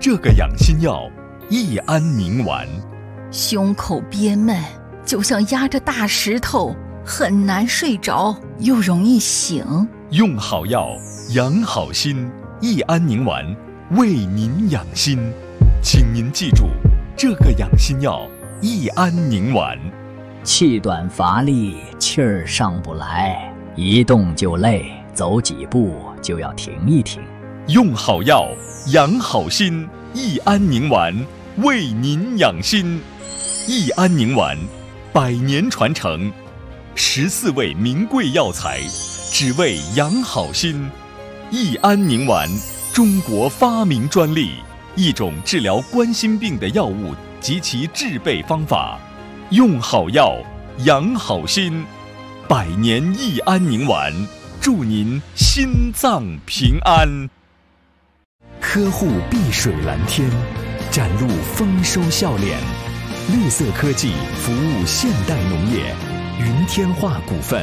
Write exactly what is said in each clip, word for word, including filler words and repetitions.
这个养心药益安宁丸。 胸口憋闷，就像压着大石头，很难睡着，又容易醒。 用好药，养好心，益安宁丸为您养心。请您记住，这个养心药益安宁丸。 气短乏力，气儿上不来，一动就累，走几步就要停一停。 用好药，养好心，益安宁丸为您养心。益安宁丸，百年传承，十四味名贵药材，只为养好心。益安宁丸，中国发明专利，一种治疗冠心病的药物及其制备方法。用好药，养好心，百年益安宁丸，祝您心脏平安。呵护碧水蓝天，展露丰收笑脸。绿色科技服务现代农业，云天化股份。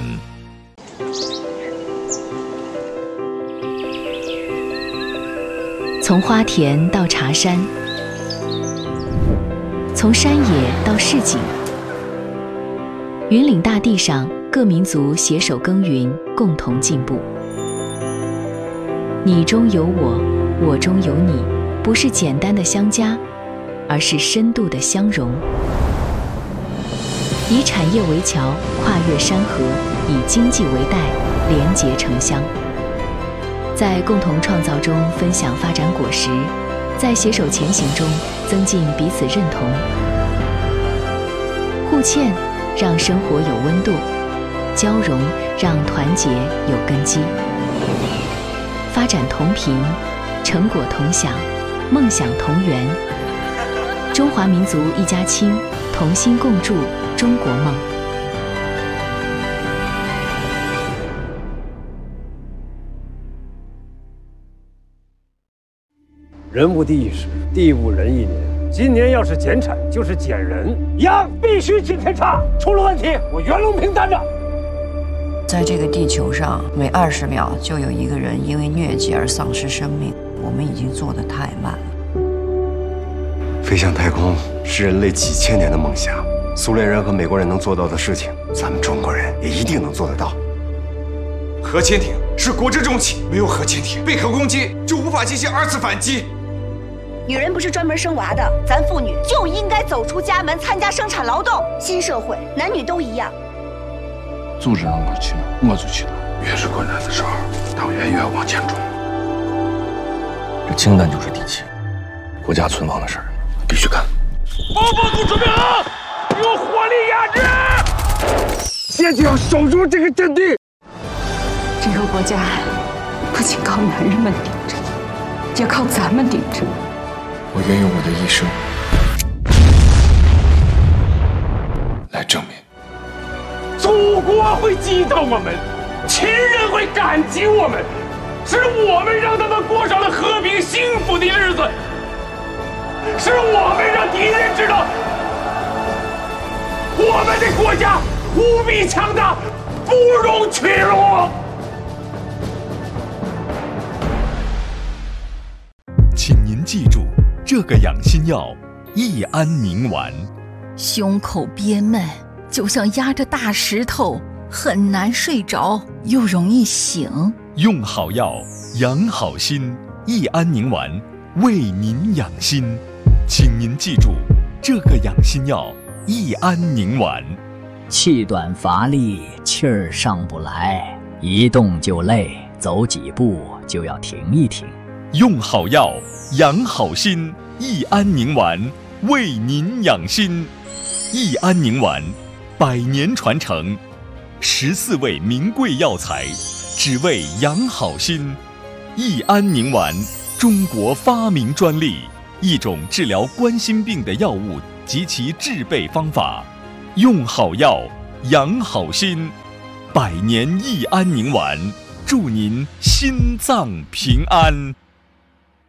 从花田到茶山，从山野到市井，云岭大地上，各民族携手耕耘，共同进步。你中有我，我中有你，不是简单的相加，而是深度的相融。以产业为桥，跨越山河；以经济为带，连结城乡。在共同创造中分享发展果实，在携手前行中增进彼此认同。互欠让生活有温度，交融让团结有根基。发展同频，成果同享，梦想同圆。中华民族一家亲，同心共筑中国梦。 人无地一时，地无人一年。今年要是减产，就是减人。羊必须进天差，出了问题，我袁隆平担着。 在这个地球上，每二十秒就有一个人因为疟疾而丧失生命，我们已经做得太慢了。 飞向太空是人类几千年的梦想，苏联人和美国人能做到的事情，咱们中国人也一定能做得到。 核潜艇是国之重器，没有核潜艇，被核攻击就无法进行二次反击。 女人不是专门生娃的，咱妇女就应该走出家门，参加生产劳动。新社会，男女都一样。 组织让我去哪，我就去哪。越是困难的时候，党员越要往前冲。这清单就是底气，国家存亡的事儿必须干。 报告组准备好，用火力压制！现在就要守住这个阵地。 这个国家不仅靠男人们顶着，也靠咱们顶着。 我愿用我的一生来证明。 祖国会记得我们，亲人会感激我们，是我们让他们过上了和平幸福的日子，是我们让敌人知道，我们的国家无比强大，不容屈辱。 请您记住，这个养心药益安宁丸。 胸口憋闷，就像压着大石头，很难睡着，又容易醒。 用好药，养好心，益安宁丸为您养心。请您记住，这个养心药益安宁丸。 气短乏力，气儿上不来，一动就累，走几步就要停一停。 用好药，养好心，益安宁丸为您养心。益安宁丸，百年传承，十四味名贵药材，只为养好心。益安宁丸，中国发明专利，一种治疗冠心病的药物及其制备方法。用好药，养好心，百年益安宁丸，祝您心脏平安。